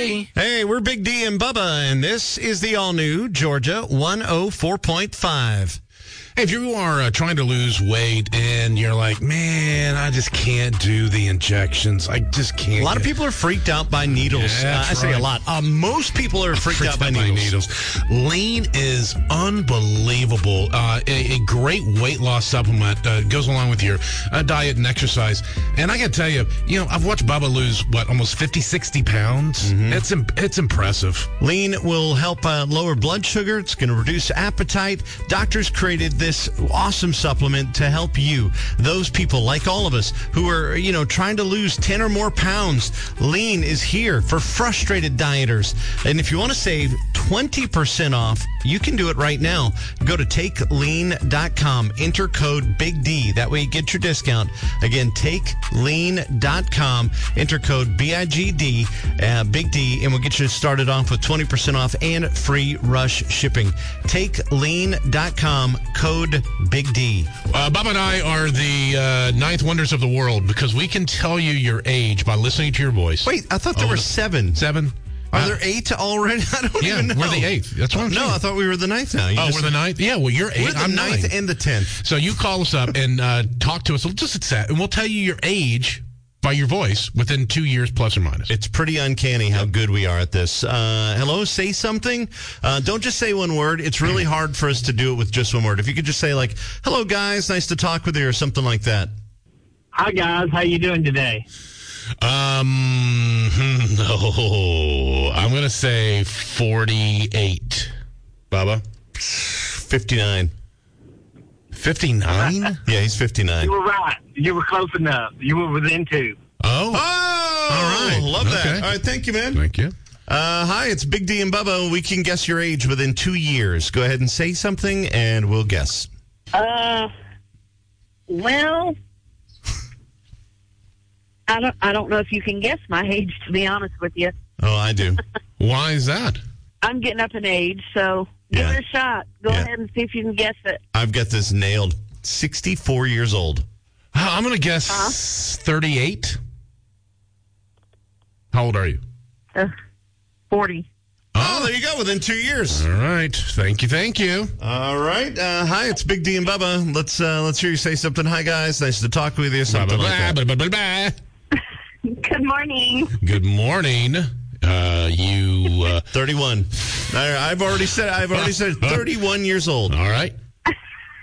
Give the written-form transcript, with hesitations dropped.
Hey. Hey, we're Big D and Bubba, and this is the all-new Georgia 104.5. Hey, if you are trying to lose weight and you're like, man, I just can't do the injections. I just can't. A lot of people are freaked out by needles. Yeah, I say a lot. Most people are freaked out by needles. Lean is unbelievable. A great weight loss supplement goes along with your diet and exercise. And I got to tell you, I've watched Bubba lose, almost 50, 60 pounds? Mm-hmm. It's impressive. Lean will help lower blood sugar. It's going to reduce appetite. Doctors created this awesome supplement to help you. Those people, like all of us, who are, trying to lose 10 or more pounds. Lean is here for frustrated dieters. And if you want to save 20% off, you can do it right now. Go to takelean.com. Enter code Big D. That way you get your discount. Again, takelean.com. Enter code BIGD, Big D, and we'll get you started off with 20% off and free rush shipping. Takelean.com, code Big D. Bob and I are the ninth wonders of the world because we can tell you your age by listening to your voice. Wait, I thought there were seven. Seven? Are there 8 already? I don't even know. We're the 8th. That's what I'm saying. No, I thought we were the 9th now. We're the 9th? Yeah, well, you're 8. We're the I'm 9th 9. and the 10th. So you call us up and talk to us. And we'll tell you your age by your voice within 2 years, plus or minus. It's pretty uncanny how good we are at this. Hello, say something. Don't just say one word. It's really hard for us to do it with just one word. If you could just say, like, hello, guys, nice to talk with you, or something like that. Hi, guys. How you doing today? No. I'm going to say 48. Bubba? 59. 59? Yeah, he's 59. You were right. You were close enough. You were within 2. Oh. All right. Love that. Okay. All right, thank you, man. Thank you. Hi, it's Big D and Bubba. We can guess your age within 2 years. Go ahead and say something, and we'll guess. Well, I don't know if you can guess my age, to be honest with you. Oh, I do. Why is that? I'm getting up in age, so give it a shot. Go ahead and see if you can guess it. I've got this nailed. 64 years old. I'm going to guess 38. How old are you? 40. Oh, there you go. Within 2 years. All right. Thank you. All right. Hi, it's Big D and Bubba. Let's hear you say something. Hi, guys. Nice to talk with you. Something like that. Good morning. Good morning. You 31. I've already said 31 years old. All right.